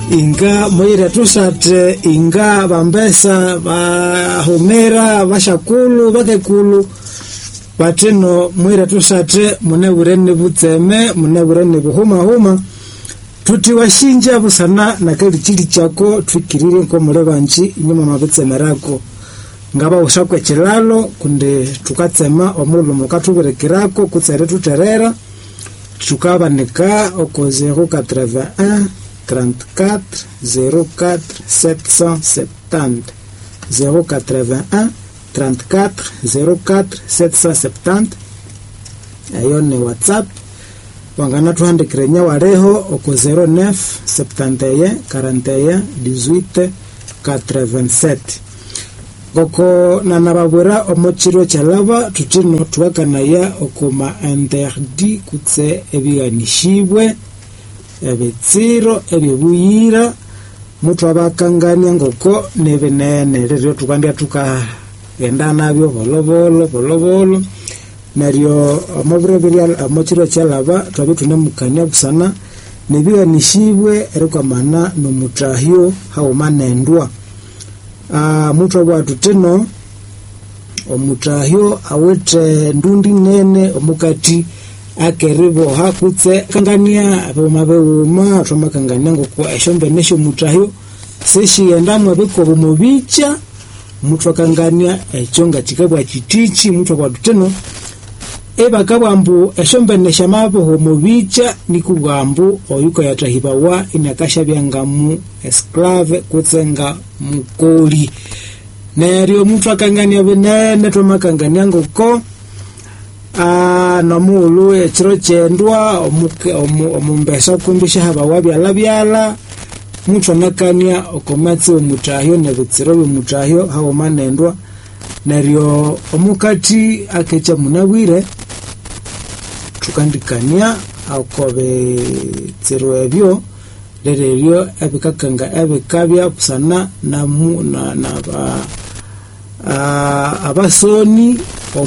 inga moira tusate inga bambesa bahomera bashakulu bakekulu batino moira tusate muneburene butseme muneburene buhuma tuti washinja busana na kali chili chako twikirire ko murebanchi inyuma mabutsemerako ngaba ushakwe chilalo kunde tukatsema omulu mukatuberekirako kutsere tuterera tukabanika oko 081 34 04 770 081 34 04 770 ayo ni WhatsApp wangana tuhandikire nyawareho oko 09 71 41 18 87 goko nanababura omochiro chalaba tutino twakanaya okoma interdit kutse ebiganishibwe ebitsiro ebibuyira mutu abakangania ngoko nebenene rero tukandia tuka genda nabyo bolobolo naryo amabreberia amochiro chalaba twabitune mukania busana nebiganishibwe eriko mana no mutahyo hawo manendwa mutu watu tino omutahyo awete ndundi nene omukati akeribo hakutse kangania abomabewuma twamakangania ngoko eshombe nesho mutahyo seshi endamwe biko bomubicha mutu akangania echonga chikabwa chitichi mutu watu tino ebakabwambu eshombe neshamabo homubicha nikubwambu oyuko yatahibawa inakasha byangamu esclave kutsenga mukoli neryo mutu akangania benene twamakangania ngoko namulu echiro chendwa omumbesa kumbisha habawa byala mutu nakania okomatse omutahyo nebitsiro byomutahyo hawo manendwa neryo omukati akecha munabwire tukandikania akobe tsiro ebyo lereryo ebikakanga ebikabya busana na abasoni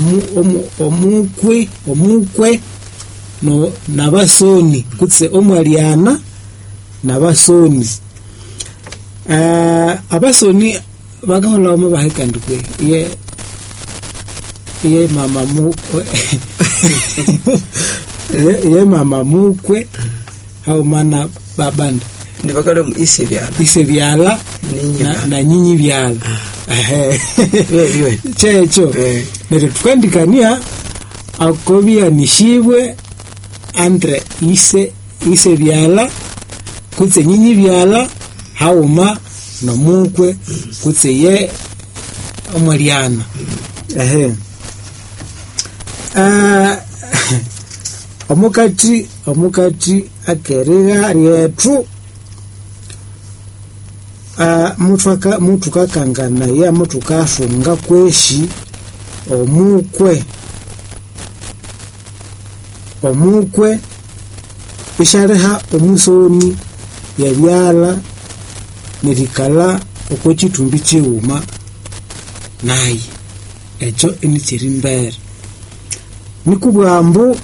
omukwe no nabasoni kutse omwaliana nabasoni abasoni bagahola mu bahekandikwe ye mama mukwe ye mama mukwe hao mana babanda ndibakalo ise byala na nyinyi byala checho nere tukandikania akobia nishibwe andre ise byala kutse nyinyi byala hauma no mukwe kutse ye omwaliana omukati akerega ryetu mutu kakangana ya mutu kafunga kweshi omukwe ishareha omusoni ya byala nirikala okwechitumbi chiuma nayi echo inichiri mbere nikubwambu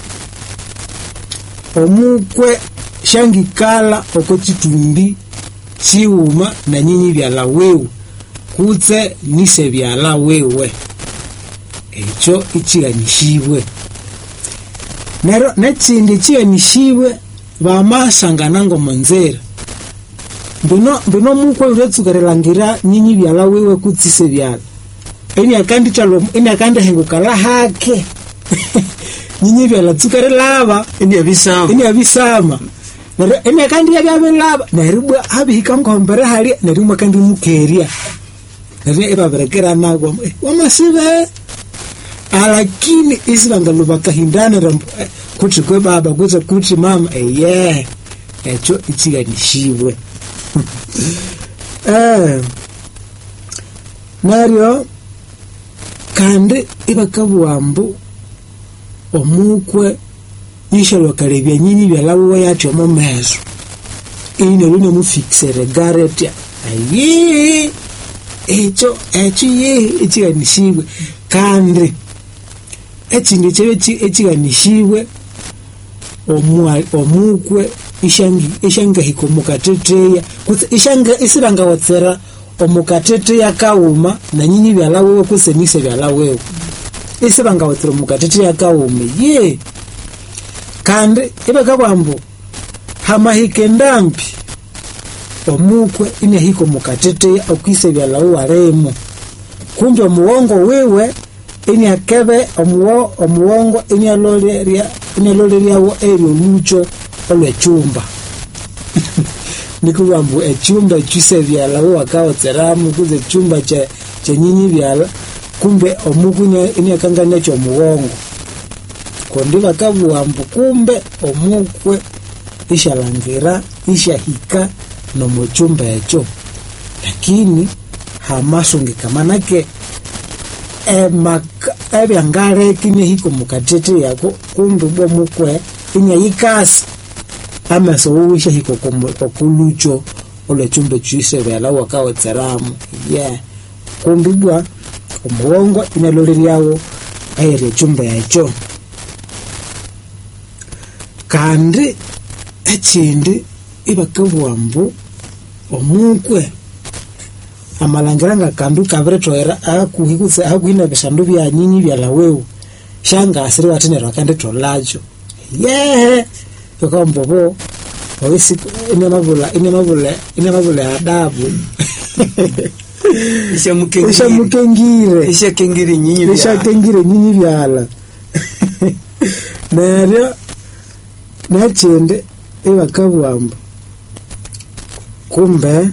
omukwe shangikala okwechitumbi chiuma na nyinyi byala wewe kutse nise byala wewe echo ichiganishibwe nero netsindi chiganishibwe bamasangana ngo monzera mbino mukwe uretsukarelangira nyinyi byala wewe kutsise byala eni akandi hengukala hake nyinyi byala tsukare lava eni abisama eni akandi yabyabelaba neribwa abika ngombere hali nerimwe kandi mukeria nere ebaberekera nago wamasibe alakini isibangalo bakahindana kuti kwe baba kuti mama echo ichiganishibwe naryo kandi ibakabwambu omukwe ishalo kalebya nyinyi byalawo yati omumezo ine lune mufixere gareti ayi echo ichiganishibwe kandi ekindi echiganishibwe omukwe ishanga hiko mukateteya kutse ishanga isibanga watsera omukateteya kauma na nyinyi byala wewe kusenise byala wewe isibanga watsera mukateteya kaume ye kandi ibeka kwambo hamahike ndambi omukwe ine hiko mukateteya okwise byala waremo kumbe omuwongo wewe ini akebe omuwongo ini aloleria wo eri olucho olwechumba nikubambu echumba chise byala wo akawo tseramu kuze chumba cha nyinyi byala kumbe omukunya ini akanganya cho muwongo kondi bakabuambu kumbe omukwe ishalangira ishahika no muchumba echo lakini hamasungika manake ebyangale kine hiko mukatete yako kumbe bwo mukwe inya yikasi amaso uwisha hiko kokulucho ole chumbe chise byala wakawo tsaramu kumbe bwa omuwongo inaloleri yawo ayere chumbe yacho kandi ekindi ibakabwambu omukwe amalangiranga kandu kabretwera akuhikuse akuina beshandu bya nyinyi byala wewe shanga asiri watenera kande tolajo yokambobo owisi ine mabula adabu ishamukengire nyinyi byala neryo nachende ibakabwambu kumbe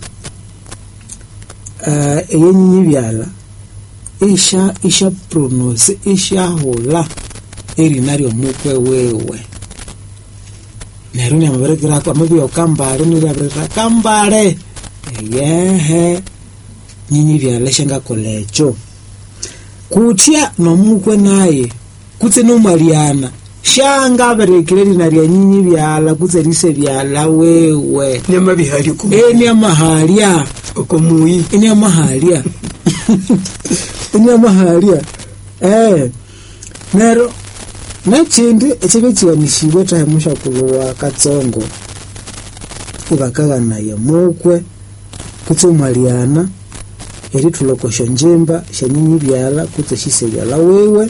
eyenyinyi byala isha pronounce isha hola erinario mukwe wewe neruni amaberekera kwa mabyo kambare nirabereka kambare nyinyi byala shanga kolecho kutia no mukwe naye kutse no mariana shanga berekere rinaria nyinyi byala kutse rise byala wewe nyama bihari ku nyama halia okomui inyama halia inyama halia nero nachindi echebechiwa nishiwe tahemusha kulowa katsongo ibakagana ya mukwe kutse mariana eri tulokosho njemba shanyinyi byala kutse shise byala wewe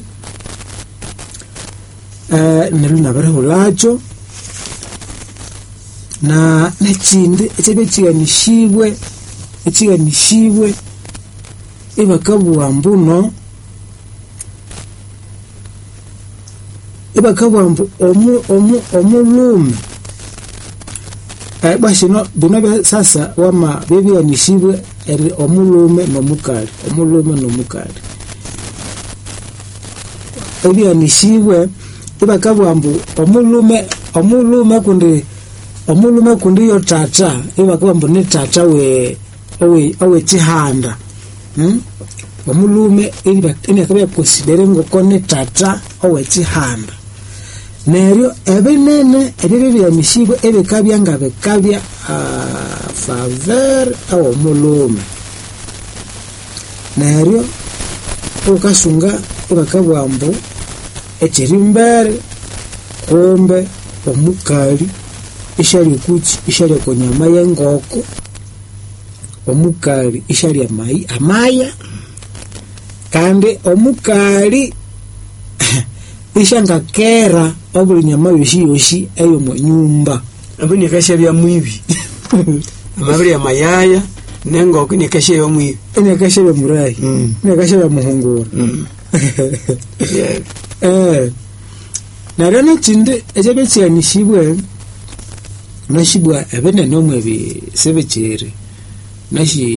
nero nabareho lacho na nachindi echebechiwa nishiwe ibakabwambu omulume bashino bino sasa wama bebi yanishibwe omulume nomukali ebi yanishibwe ibakabwambu omulume kundi yo tata ibakabwambu ne tata we chihanda omulume inakabya considere ngokone tata owe chihanda neryo ebenene ebyo mishibo ebekabya ngabekabya favor awo omulume neryo ukasunga ibakabwambu echirimbere kumbe omukali ishali konyama yengoko omukali ishali amaya kandi omukali ishanga kera obuli nyama yoshi eyo mu nyumba abone kashabya mwibi amabiri ya mayaya nengoko ni kashabya mwibi ene kashabya murai ne kashabya muhungura narana tinde ejebechiya nishibwe nashibwa abene nomwe bi sebechere